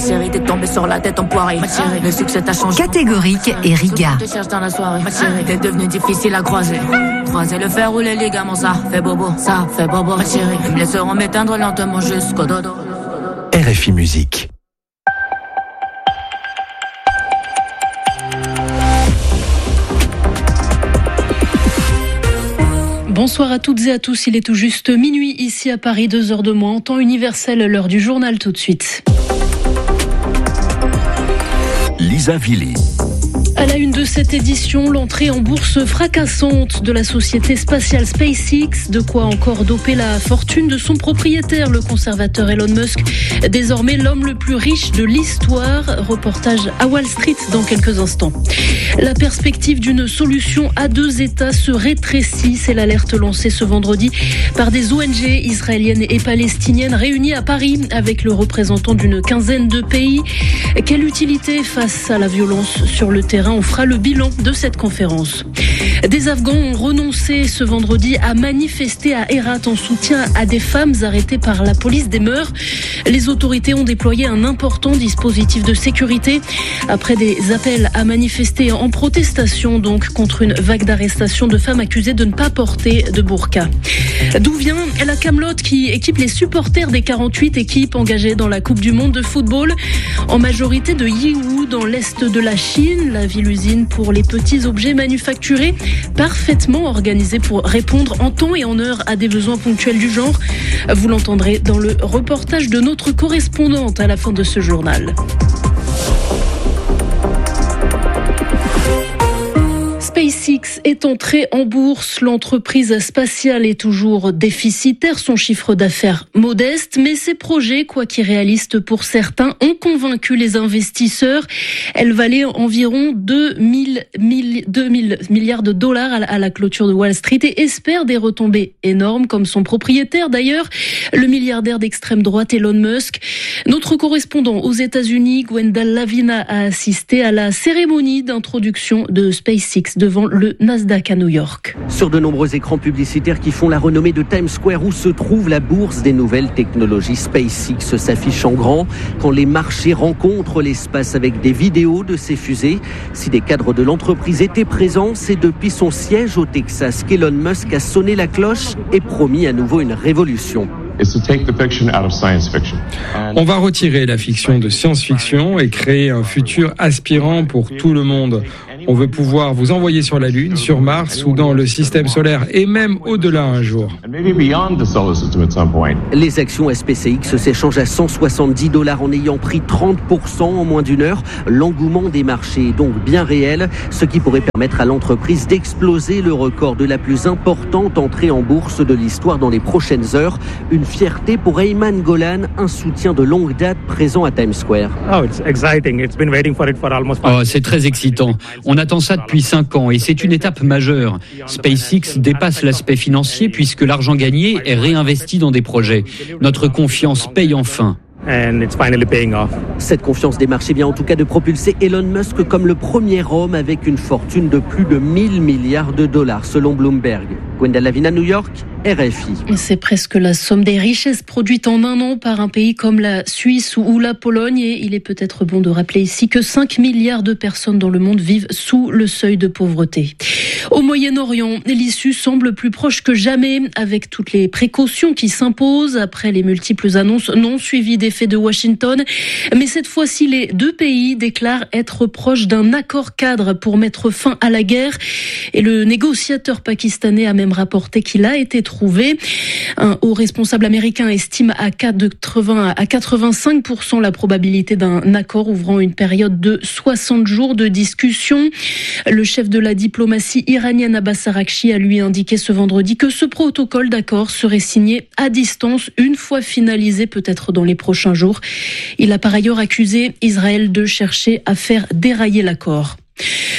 T'es tombé sur la tête empoirée. Le succès t'a changé. Catégorique et Riga. Te cherche dans la soirée. T'es devenu difficile à croiser. Croiser le fer ou les ligaments, ça fait bobo, ça fait bobo. Ils me laisseront m'éteindre lentement jusqu'au dodo. RFI Musique. Bonsoir à toutes et à tous, il est tout juste minuit ici à Paris, 2h de moins en temps universel, l'heure du journal tout de suite. Lisa Villy. À la une de cette édition, l'entrée en bourse fracassante de la société spatiale SpaceX. De quoi encore doper la fortune de son propriétaire, le conservateur Elon Musk. Désormais l'homme le plus riche de l'histoire. Reportage à Wall Street dans quelques instants. La perspective d'une solution à deux États se rétrécit. C'est l'alerte lancée ce vendredi par des ONG israéliennes et palestiniennes réunies à Paris avec le représentant d'une quinzaine de pays. Quelle utilité face à la violence sur le terrain? On fera le bilan de cette conférence. Des Afghans ont renoncé ce vendredi à manifester à Herat en soutien à des femmes arrêtées par la police des mœurs. Les autorités ont déployé un important dispositif de sécurité après des appels à manifester en protestation donc contre une vague d'arrestations de femmes accusées de ne pas porter de burqa. D'où vient la camelote qui équipe les supporters des 48 équipes engagées dans la Coupe du Monde de football, en majorité de Yiwu dans l'est de la Chine, la ville-usine pour les petits objets manufacturés, parfaitement organisée pour répondre en temps et en heure à des besoins ponctuels du genre. Vous l'entendrez dans le reportage de notre correspondante à la fin de ce journal. SpaceX est entrée en bourse. L'entreprise spatiale est toujours déficitaire, son chiffre d'affaires modeste, mais ses projets, quoi qu'irréalistes pour certains, ont convaincu les investisseurs. Elle valait environ 2 milliards de dollars à la clôture de Wall Street et espère des retombées énormes, comme son propriétaire d'ailleurs, le milliardaire d'extrême droite Elon Musk. Notre correspondant aux États-Unis, Gwendal Lavina, a assisté à la cérémonie d'introduction de SpaceX devant le Nasdaq à New York. Sur de nombreux écrans publicitaires qui font la renommée de Times Square où se trouve la bourse des nouvelles technologies, SpaceX s'affiche en grand quand les marchés rencontrent l'espace avec des vidéos de ses fusées. Si des cadres de l'entreprise étaient présents, c'est depuis son siège au Texas qu'Elon Musk a sonné la cloche et promis à nouveau une révolution. On va retirer la fiction de science-fiction et créer un futur aspirant pour tout le monde. On veut pouvoir vous envoyer sur la Lune, sur Mars ou dans le système solaire et même au-delà un jour. Les actions SpaceX s'échangent à $170 en ayant pris 30% en moins d'une heure. L'engouement des marchés est donc bien réel, ce qui pourrait permettre à l'entreprise d'exploser le record de la plus importante entrée en bourse de l'histoire dans les prochaines heures. Une fierté pour Ayman Golan, un soutien de longue date présent à Times Square. C'est très excitant. On attend ça depuis 5 ans et c'est une étape majeure. SpaceX dépasse l'aspect financier puisque l'argent gagné est réinvesti dans des projets. Notre confiance paye enfin. Cette confiance des marchés vient en tout cas de propulser Elon Musk comme le premier homme avec une fortune de plus de 1000 milliards de dollars selon Bloomberg. Gwendal Lavina, New York, RFI. C'est presque la somme des richesses produites en un an par un pays comme la Suisse ou la Pologne. Et il est peut-être bon de rappeler ici que 5 milliards de personnes dans le monde vivent sous le seuil de pauvreté. Au Moyen-Orient, l'issue semble plus proche que jamais avec toutes les précautions qui s'imposent après les multiples annonces non suivies d'effets de Washington. Mais cette fois-ci, les deux pays déclarent être proches d'un accord cadre pour mettre fin à la guerre. Et le négociateur pakistanais a même rapporté qu'il a été trouvé. Un haut responsable américain estime à 80 à 85% la probabilité d'un accord ouvrant une période de 60 jours de discussion. Le chef de la diplomatie iranienne Abbas Araghchi a lui indiqué ce vendredi que ce protocole d'accord serait signé à distance une fois finalisé, peut-être dans les prochains jours. Il a par ailleurs accusé Israël de chercher à faire dérailler l'accord.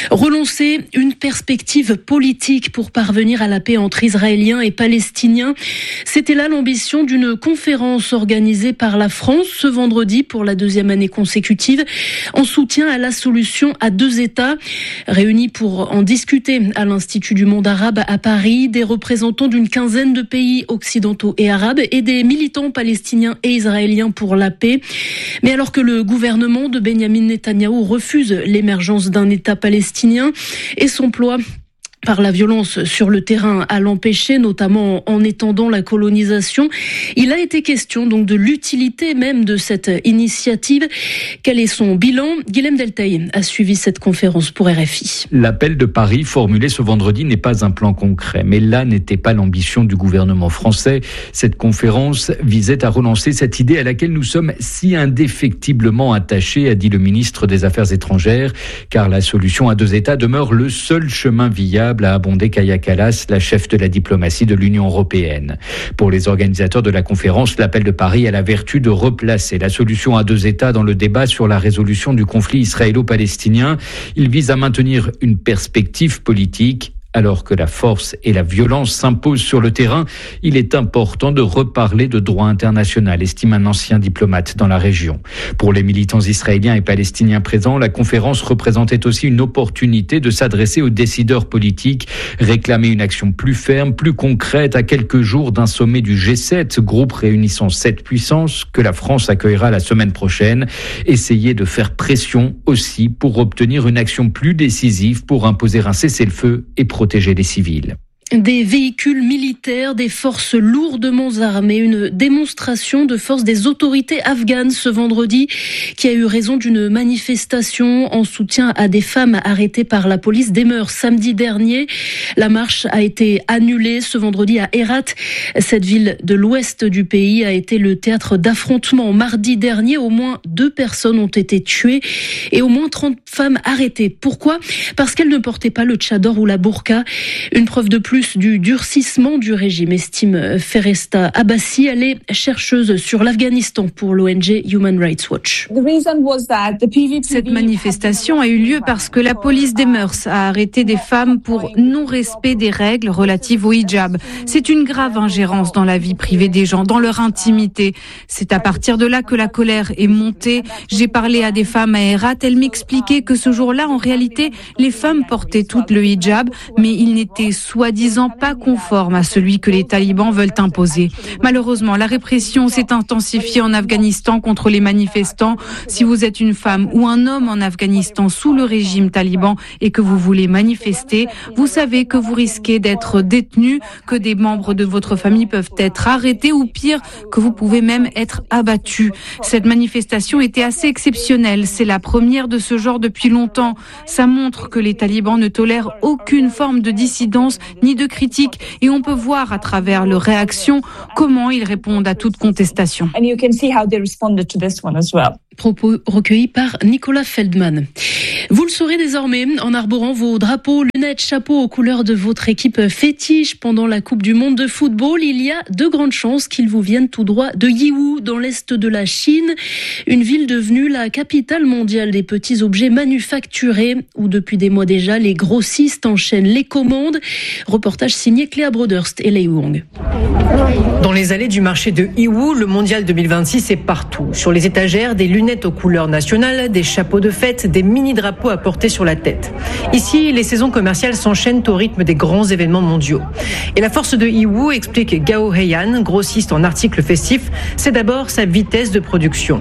Relancer une perspective politique pour parvenir à la paix entre Israéliens et Palestiniens. C'était là l'ambition d'une conférence organisée par la France ce vendredi pour la 2e année consécutive en soutien à la solution à 2 États. Réunis pour en discuter à l'Institut du monde arabe à Paris, des représentants d'une quinzaine de pays occidentaux et arabes et des militants palestiniens et israéliens pour la paix. Mais alors que le gouvernement de Benyamin Netanyahou refuse l'émergence d'un État palestinien et s'emploie par la violence sur le terrain à l'empêcher, notamment en étendant la colonisation. Il a été question donc de l'utilité même de cette initiative. Quel est son bilan ? Guilhem Delteil a suivi cette conférence pour RFI. L'appel de Paris formulé ce vendredi n'est pas un plan concret, mais là n'était pas l'ambition du gouvernement français. Cette conférence visait à relancer cette idée à laquelle nous sommes si indéfectiblement attachés, a dit le ministre des Affaires étrangères, car la solution à 2 États demeure le seul chemin viable, a abondé Kaja Kallas, la chef de la diplomatie de l'Union européenne. Pour les organisateurs de la conférence, l'appel de Paris a la vertu de replacer la solution à 2 États dans le débat sur la résolution du conflit israélo-palestinien. Il vise à maintenir une perspective politique. Alors que la force et la violence s'imposent sur le terrain, il est important de reparler de droit international, estime un ancien diplomate dans la région. Pour les militants israéliens et palestiniens présents, la conférence représentait aussi une opportunité de s'adresser aux décideurs politiques, réclamer une action plus ferme, plus concrète à quelques jours d'un sommet du G7, groupe réunissant 7 puissances que la France accueillera la semaine prochaine. Essayer de faire pression aussi pour obtenir une action plus décisive pour imposer un cessez-le-feu et protéger les civils. Des véhicules militaires, des forces lourdement armées, une démonstration de force des autorités afghanes ce vendredi qui a eu raison d'une manifestation en soutien à des femmes arrêtées par la police des mœurs samedi dernier. La marche a été annulée ce vendredi à Herat. Cette ville de l'ouest du pays a été le théâtre d'affrontements. Mardi dernier, au moins 2 personnes ont été tuées et au moins 30 femmes arrêtées. Pourquoi ? Parce qu'elles ne portaient pas le tchador ou la burqa. Une preuve de plus du durcissement du régime, estime Feresta Abbasi. Elle est chercheuse sur l'Afghanistan pour l'ONG Human Rights Watch. Cette manifestation a eu lieu parce que la police des mœurs a arrêté des femmes pour non-respect des règles relatives au hijab. C'est une grave ingérence dans la vie privée des gens, dans leur intimité. C'est à partir de là que la colère est montée. J'ai parlé à des femmes à Herat. Elles m'expliquaient que ce jour-là, en réalité, les femmes portaient toutes le hijab, mais il n'était soi-disant pas conforme à celui que les talibans veulent imposer. Malheureusement, la répression s'est intensifiée en Afghanistan contre les manifestants. Si vous êtes une femme ou un homme en Afghanistan sous le régime taliban et que vous voulez manifester, vous savez que vous risquez d'être détenu, que des membres de votre famille peuvent être arrêtés ou pire, que vous pouvez même être abattu. Cette manifestation était assez exceptionnelle. C'est la première de ce genre depuis longtemps. Ça montre que les talibans ne tolèrent aucune forme de dissidence ni de critique et on peut voir à travers leurs réactions comment ils répondent à toute contestation. Propos recueillis par Nicolas Feldman. Vous le saurez désormais en arborant vos drapeaux, lunettes, chapeaux aux couleurs de votre équipe fétiche pendant la Coupe du Monde de football. Il y a de grandes chances qu'ils vous viennent tout droit de Yiwu, dans l'est de la Chine, une ville devenue la capitale mondiale des petits objets manufacturés, où depuis des mois déjà les grossistes enchaînent les commandes. Reportage signé Cléa Broderst et Lei Wong. Dans les allées du marché de Yiwu, le mondial 2026 est partout. Sur les étagères, des lunettes aux couleurs nationales, des chapeaux de fête, des mini-drapeaux à porter sur la tête. Ici, les saisons commerciales s'enchaînent au rythme des grands événements mondiaux. Et la force de Yiwu, explique Gao Heian, grossiste en articles festifs, c'est d'abord sa vitesse de production.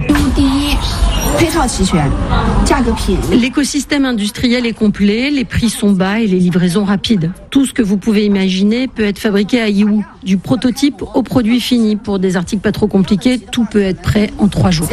L'écosystème industriel est complet, les prix sont bas et les livraisons rapides. Tout ce que vous pouvez imaginer peut être fabriqué à Yiwu, du prototype au produit fini. Pour des articles pas trop compliqués, tout peut être prêt en 3 jours.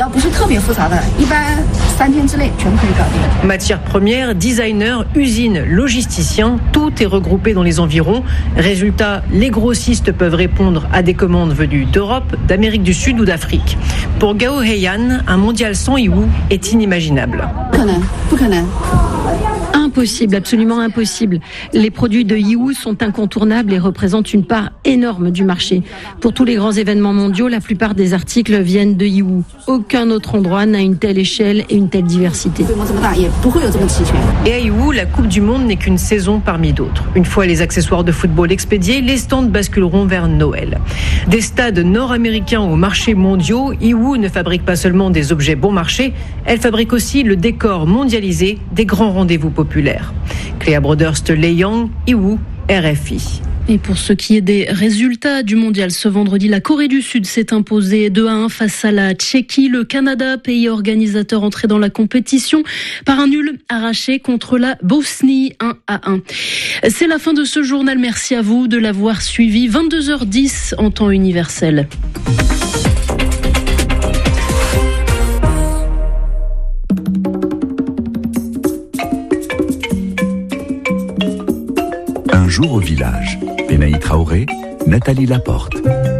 Matières premières, designers, usines, logisticiens, tout est regroupé dans les environs. Résultat, les grossistes peuvent répondre à des commandes venues d'Europe, d'Amérique du Sud ou d'Afrique. Pour Gao Heian, un mondial sans Yiwu est inimaginable. Impossible, absolument impossible. Les produits de Yiwu sont incontournables et représentent une part énorme du marché. Pour tous les grands événements mondiaux, la plupart des articles viennent de Yiwu. Aucun autre endroit n'a une telle échelle et une telle diversité. Et à Yiwu, la Coupe du Monde n'est qu'une saison parmi d'autres. Une fois les accessoires de football expédiés, les stands basculeront vers Noël. Des stades nord-américains aux marchés mondiaux, Yiwu ne fabrique pas seulement des objets bon marché, elle fabrique aussi le décor mondialisé des grands rendez-vous populaires. Cléa Broderst-Leyang, Yiwu, RFI. Et pour ce qui est des résultats du mondial, ce vendredi, la Corée du Sud s'est imposée 2-1 face à la Tchéquie. Le Canada, pays organisateur, entré dans la compétition par un nul arraché contre la Bosnie 1-1. C'est la fin de ce journal. Merci à vous de l'avoir suivi. 22h10 en temps universel. Un jour au village. Benaï Traoré, Nathalie Laporte.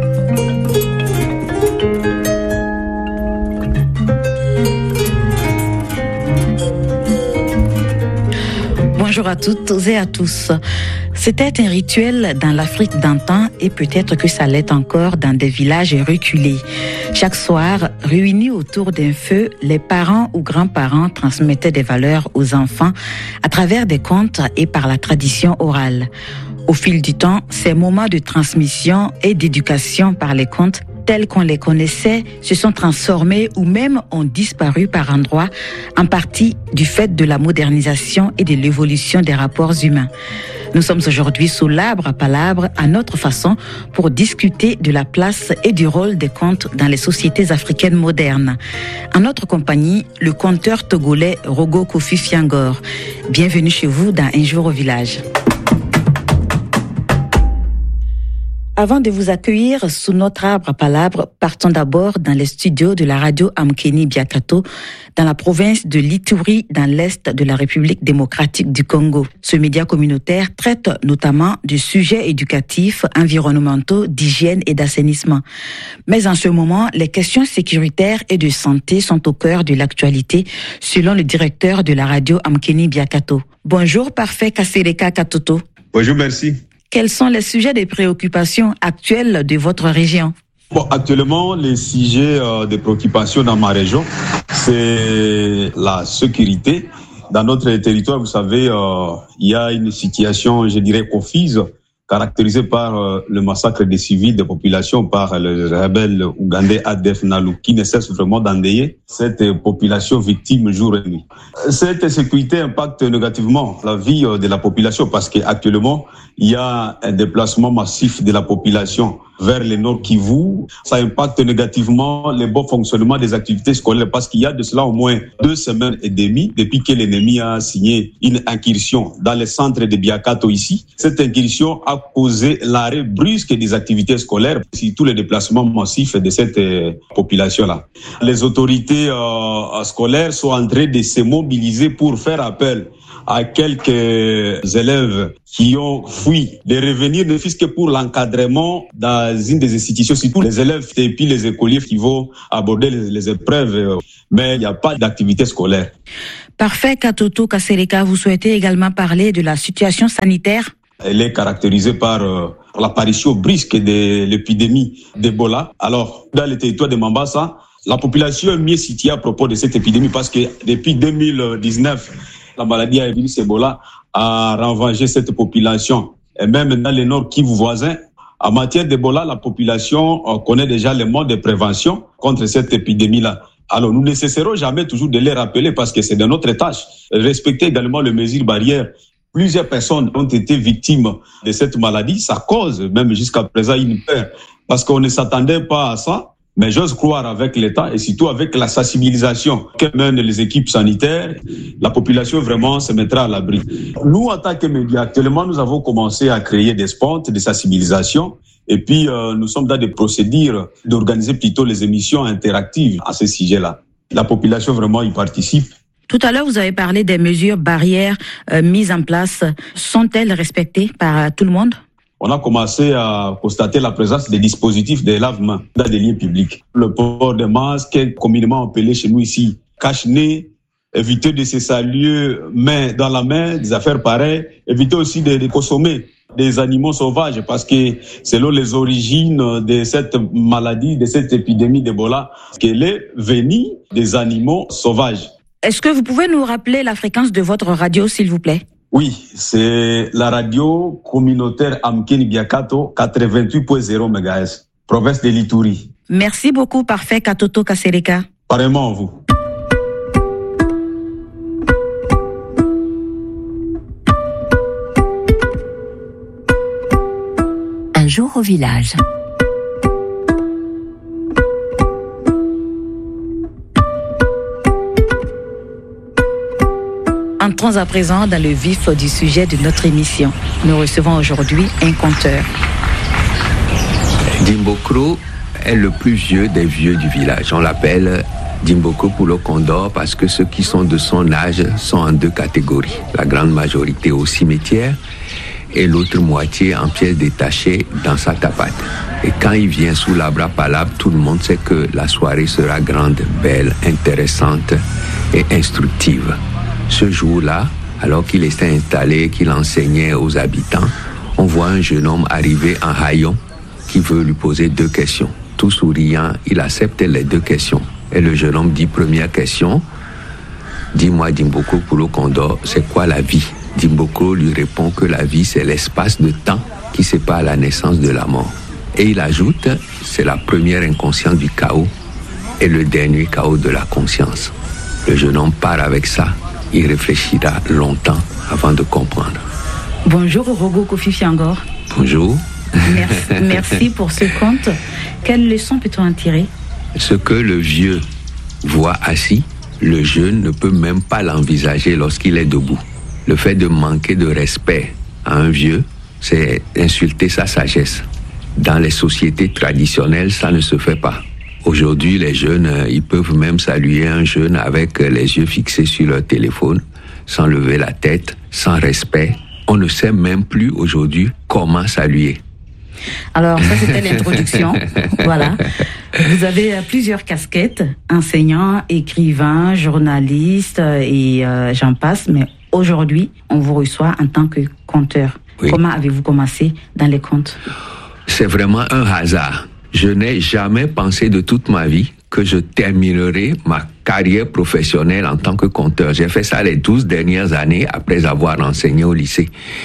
Bonjour à toutes et à tous. C'était un rituel dans l'Afrique d'antan et peut-être que ça l'est encore dans des villages reculés. Chaque soir, réunis autour d'un feu, les parents ou grands-parents transmettaient des valeurs aux enfants à travers des contes et par la tradition orale. Au fil du temps, ces moments de transmission et d'éducation par les contes tels qu'on les connaissait se sont transformés ou même ont disparu par endroits, en partie du fait de la modernisation et de l'évolution des rapports humains. Nous sommes aujourd'hui sous l'arbre à palabres à notre façon pour discuter de la place et du rôle des contes dans les sociétés africaines modernes. En notre compagnie, le conteur togolais Rogo Kofi Fiangor. Bienvenue chez vous dans Un jour au village. Avant de vous accueillir sous notre arbre à palabres, partons d'abord dans les studios de la radio Amkeni Biakato, dans la province de l'Ituri, dans l'est de la République démocratique du Congo. Ce média communautaire traite notamment de sujets éducatifs, environnementaux, d'hygiène et d'assainissement. Mais en ce moment, les questions sécuritaires et de santé sont au cœur de l'actualité, selon le directeur de la radio Amkeni Biakato. Bonjour, Parfait Kasereka Katoto. Bonjour, merci. Quels sont les sujets de préoccupation actuels de votre région? Actuellement, les sujets de préoccupation dans ma région, c'est la sécurité. Dans notre territoire, vous savez, il y a une situation, je dirais, confuse, caractérisée par le massacre des civils, des populations, par le rebelle ougandais ADF Nalu, qui ne cesse vraiment d'endeuiller cette population victime jour et nuit. Cette sécurité impacte négativement la vie de la population parce qu'actuellement, il y a un déplacement massif de la population vers le nord Kivu. Ça impacte négativement le bon fonctionnement des activités scolaires parce qu'il y a de cela au moins 2 semaines et demie depuis que l'ennemi a signé une incursion dans le centre de Biakato ici. Cette incursion a causé l'arrêt brusque des activités scolaires, surtout les déplacements massifs de cette population-là. Les autorités scolaires sont en train de se mobiliser pour faire appel à quelques élèves qui ont fui, de revenir ne fût-ce que pour l'encadrement dans une des institutions, surtout les élèves et puis les écoliers qui vont aborder les épreuves, mais il n'y a pas d'activité scolaire. Parfait, Katoto Kasereka, vous souhaitez également parler de la situation sanitaire? Elle est caractérisée par l'apparition brusque de l'épidémie d'Ebola. Alors, dans le territoire de Mambasa, la population est mieux située à propos de cette épidémie parce que depuis 2019, la maladie à virus Ebola a ravagé cette population. Et même dans le nord Kivu voisin, en matière d'Ebola, la population connaît déjà les modes de prévention contre cette épidémie-là. Alors, nous ne cesserons jamais toujours de les rappeler parce que c'est de notre tâche. Respecter également les mesures barrières. Plusieurs personnes ont été victimes de cette maladie. Ça cause même jusqu'à présent une peur parce qu'on ne s'attendait pas à ça. Mais j'ose croire avec l'État et surtout avec la sensibilisation que mènent les équipes sanitaires, la population vraiment se mettra à l'abri. Nous, en tant que médias, actuellement, nous avons commencé à créer des spots de sensibilisation et puis nous sommes dans des procédures d'organiser plutôt les émissions interactives à ce sujet-là. La population vraiment y participe. Tout à l'heure, vous avez parlé des mesures barrières mises en place. Sont-elles respectées par tout le monde? On a commencé à constater la présence des dispositifs de lavement dans des lieux publics. Le port de masques, communément appelé chez nous ici cache-nez, éviter de se saluer main dans la main, des affaires pareilles, éviter aussi de consommer des animaux sauvages parce que selon les origines de cette maladie, de cette épidémie d'Ebola, qu'elle est venue des animaux sauvages. Est-ce que vous pouvez nous rappeler la fréquence de votre radio, s'il vous plaît? Oui, c'est la radio communautaire Amkeni Biakato 88.0 MHz, province de l'Ituri. Merci beaucoup, parfait Katoto Kasereka. Pareillement à vous. Un jour au village. Entrons à présent dans le vif du sujet de notre émission. Nous recevons aujourd'hui un conteur. Dimbokro est le plus vieux des vieux du village. On l'appelle Dimbokro Pulo Condor parce que ceux qui sont de son âge sont en deux catégories. La grande majorité au cimetière et l'autre moitié en pièces détachées dans sa tapate. Et quand il vient sous l'Abra Palabre, tout le monde sait que la soirée sera grande, belle, intéressante et instructive. Ce jour-là, alors qu'il était installé, qu'il enseignait aux habitants, on voit un jeune homme arriver en haillon qui veut lui poser 2 questions. Tout souriant, il accepte les 2 questions. Et le jeune homme dit, première question, dis-moi Dimbokro Pulo Condor, c'est quoi la vie? Dimbokro lui répond que la vie, c'est l'espace de temps qui sépare la naissance de la mort. Et il ajoute, c'est la première inconscience du chaos et le dernier chaos de la conscience. Le jeune homme part avec ça. Il réfléchira longtemps avant de comprendre. Bonjour Rogo Kofi Fiangor. Bonjour. Merci pour ce conte. Quelle leçon peut-on en tirer? Ce que le vieux voit assis, le jeune ne peut même pas l'envisager lorsqu'il est debout. Le fait de manquer de respect à un vieux, c'est insulter sa sagesse. Dans les sociétés traditionnelles, ça ne se fait pas. Aujourd'hui, les jeunes, ils peuvent même saluer un jeune avec les yeux fixés sur leur téléphone, sans lever la tête, sans respect. On ne sait même plus aujourd'hui comment saluer. Alors, ça c'était l'introduction. Voilà. Vous avez plusieurs casquettes, enseignant, écrivain, journaliste et j'en passe. Mais aujourd'hui, on vous reçoit en tant que conteur. Oui. Comment avez-vous commencé dans les contes? C'est vraiment un hasard. Je n'ai jamais pensé de toute ma vie que je terminerai ma carrière professionnelle en tant que conteur. J'ai fait ça les 12 dernières années après avoir enseigné au lycée.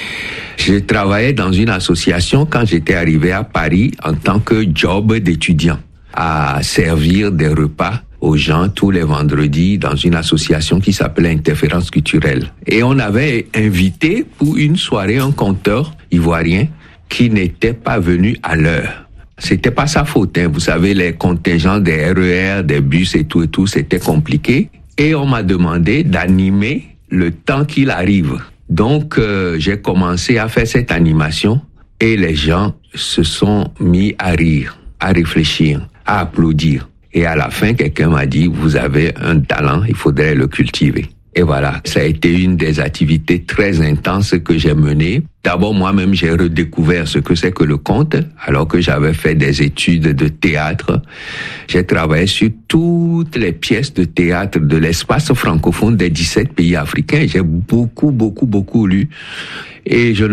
Je travaillais dans une association quand j'étais arrivé à Paris en tant que job d'étudiant, à servir des repas aux gens tous les vendredis dans une association qui s'appelait Interférence culturelle. Et on avait invité pour une soirée un conteur ivoirien qui n'était pas venu à l'heure. C'était pas sa faute, hein. Vous savez, les contingents des RER, des bus et tout, c'était compliqué. Et on m'a demandé d'animer le temps qu'il arrive. Donc, j'ai commencé à faire cette animation et les gens se sont mis à rire, à réfléchir, à applaudir. Et à la fin, quelqu'un m'a dit, vous avez un talent, il faudrait le cultiver. Et voilà, ça a été une des activités très intenses que j'ai menées. D'abord, moi-même, j'ai redécouvert ce que c'est que le conte, alors que j'avais fait des études de théâtre. J'ai travaillé sur toutes les pièces de théâtre de l'espace francophone des 17 pays africains. J'ai beaucoup lu. Et je